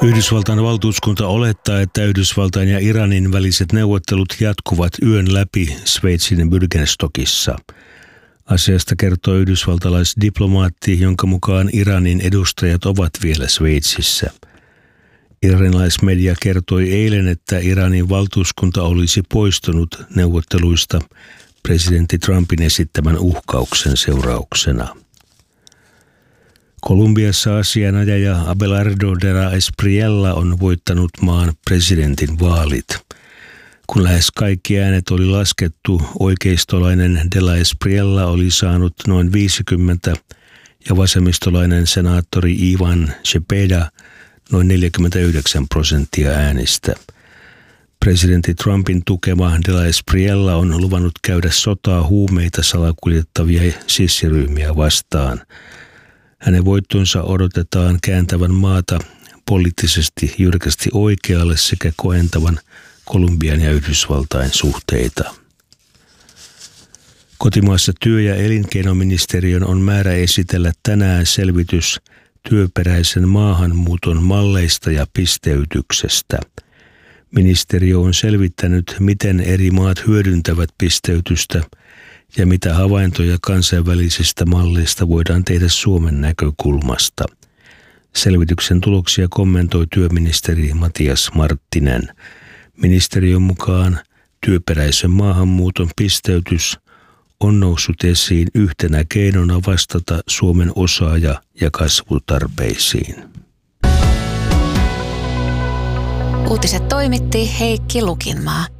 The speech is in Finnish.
Yhdysvaltain valtuuskunta olettaa, että Yhdysvaltain ja Iranin väliset neuvottelut jatkuvat yön läpi Sveitsin Bürgenstockissa. Asiasta kertoo yhdysvaltalaisdiplomaatti, jonka mukaan Iranin edustajat ovat vielä Sveitsissä. Iranilaismedia kertoi eilen, että Iranin valtuuskunta olisi poistunut neuvotteluista presidentti Trumpin esittämän uhkauksen seurauksena. Kolumbiassa asianajaja Abelardo de la Espriella on voittanut maan presidentin vaalit. Kun lähes kaikki äänet oli laskettu, oikeistolainen de la Espriella oli saanut noin 50 ja vasemmistolainen senaattori Ivan Cepeda noin 49% äänistä. Presidentti Trumpin tukema de la Espriella on luvannut käydä sotaa huumeita salakuljettavia sissiryhmiä vastaan. Hänen voittonsa odotetaan kääntävän maata poliittisesti jyrkästi oikealle sekä kohentavan Kolumbian ja Yhdysvaltain suhteita. Kotimaassa työ- ja elinkeinoministeriön on määrä esitellä tänään selvitys työperäisen maahanmuuton malleista ja pisteytyksestä. Ministeriö on selvittänyt, miten eri maat hyödyntävät pisteytystä ja mitä havaintoja kansainvälisistä malleista voidaan tehdä Suomen näkökulmasta. Selvityksen tuloksia kommentoi työministeri Matias Marttinen. Ministeriön mukaan työperäisen maahanmuuton pisteytys on noussut esiin yhtenä keinona vastata Suomen osaaja- ja kasvutarpeisiin. Uutiset toimitti Heikki Lukinmaa.